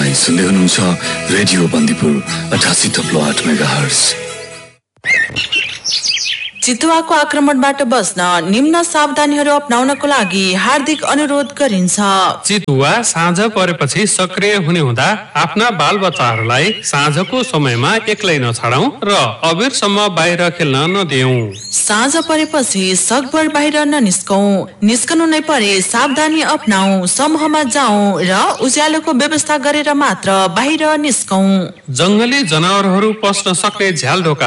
तपाईं सुन्दै हुनुहुन्छ रेडियो बन्दीपुर 88.8 मेगाहर्ज। चितुवाको आक्रमणबाट बस्न निम्न सावधानीहरू अपनाउनको लागि हार्दिक अनुरोध गरिन्छ। चितुवा साँझ परेपछि सक्रिय हुने हुँदा आफ्ना बालबच्चाहरूलाई साँझको समयमा एक्लै नछाडौं र अबेरसम्म बाहिर खेल्न नदियौं। साँझ परेपछि सकभर बाहिर ननिस्कौं। निस्कनु नै परे सावधानी अपनाऊ, समूहमा जाऊ र उज्यालोको व्यवस्था गरेर मात्र बाहिर निस्कौं। जंगली जनावरहरू पस्न सक्ने झ्याल ढोका